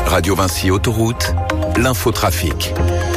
Radio Vinci Autoroute, l'infotrafic.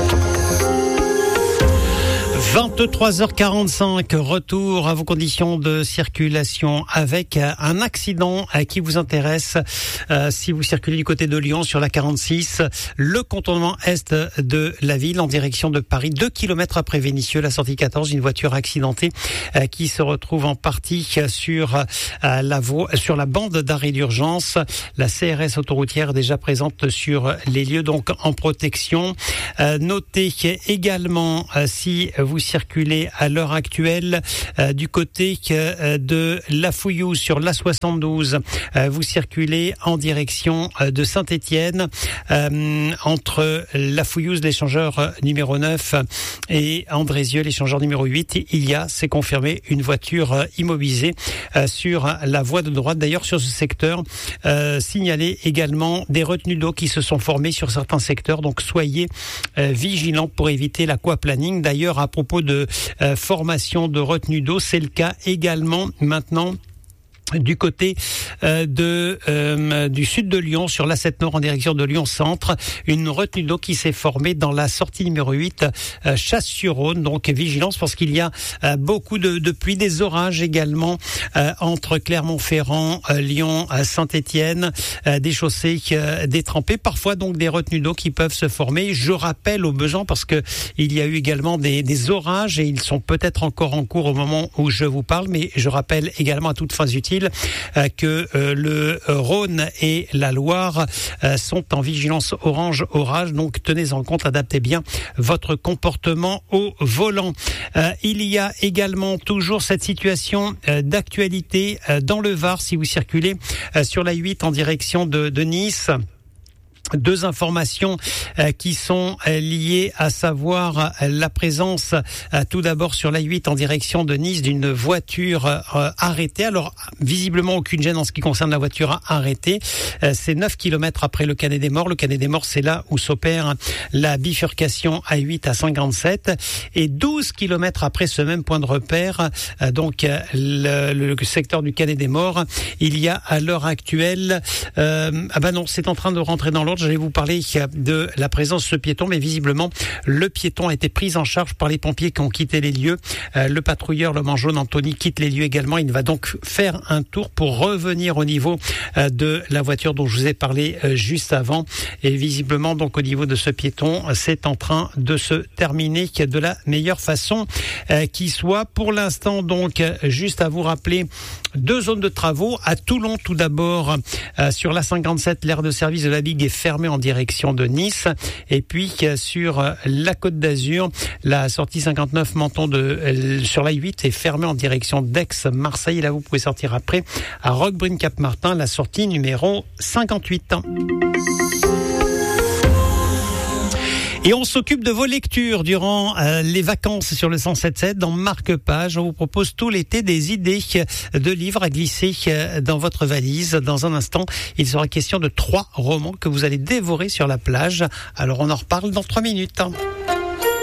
23h45, retour à vos conditions de circulation avec un accident qui vous intéresse. Si vous circulez du côté de Lyon sur la 46, le contournement est de la ville en direction de Paris, 2 km après Vénissieux, la sortie 14, une voiture accidentée qui se retrouve en partie sur la bande d'arrêt d'urgence. La CRS autoroutière est déjà présente sur les lieux, donc en protection. Notez également si vous circulez à l'heure actuelle du côté de La Fouillouse sur l'A72. Vous circulez en direction de Saint-Étienne entre La Fouillouse, l'échangeur numéro 9 et Andrézieux, l'échangeur numéro 8. Il y a, c'est confirmé, une voiture immobilisée sur la voie de droite. D'ailleurs, sur ce secteur, signalez également des retenues d'eau qui se sont formées sur certains secteurs. Donc, soyez vigilants pour éviter l'aquaplaning. D'ailleurs, à propos de formation de retenue d'eau, c'est le cas également maintenant du côté du sud de Lyon, sur l'A7 Nord en direction de Lyon Centre, une retenue d'eau qui s'est formée dans la sortie numéro 8, Chasse-sur-Rhône. Donc vigilance parce qu'il y a beaucoup de pluie, des orages également entre Clermont-Ferrand, Lyon, Saint-Étienne, des chaussées détrempées, parfois donc des retenues d'eau qui peuvent se former. Je rappelle au besoin parce que il y a eu également des orages et ils sont peut-être encore en cours au moment où je vous parle, mais je rappelle également à toutes fins utiles que le Rhône et la Loire sont en vigilance orange orage, donc tenez en compte, adaptez bien votre comportement au volant. Il y a également toujours cette situation d'actualité dans le Var si vous circulez sur la 8 en direction de Nice. Deux informations qui sont liées, à savoir la présence tout d'abord sur la 8 en direction de Nice d'une voiture arrêtée. Alors visiblement aucune gêne en ce qui concerne la voiture arrêtée. C'est 9 km après le Canet des Morts. Le Canet des Morts, c'est là où s'opère la bifurcation A8 à 57 et 12 km après ce même point de repère, donc le secteur du Canet des Morts, il y a à l'heure actuelle c'est en train de rentrer dans l'ordre. J'allais vous parler de la présence de ce piéton, mais visiblement, le piéton a été pris en charge par les pompiers qui ont quitté les lieux. Le patrouilleur, l'homme en jaune, Anthony, quitte les lieux également. Il va donc faire un tour pour revenir au niveau de la voiture dont je vous ai parlé juste avant. Et visiblement, donc, au niveau de ce piéton, c'est en train de se terminer de la meilleure façon qui soit. Pour l'instant, donc, juste à vous rappeler, 2 zones de travaux. À Toulon, tout d'abord, sur la 57, l'aire de service de la Ligue est fermée en direction de Nice. Et puis, sur la Côte d'Azur, la sortie 59 Menton sur la 8 est fermée en direction d'Aix-Marseille. Et là, vous pouvez sortir après à Roquebrune-Cap-Martin, la sortie numéro 58. Et on s'occupe de vos lectures durant les vacances sur le 107.7 dans Marque-Page. On vous propose tout l'été des idées de livres à glisser dans votre valise. Dans un instant, il sera question de 3 romans que vous allez dévorer sur la plage. Alors on en reparle dans 3 minutes.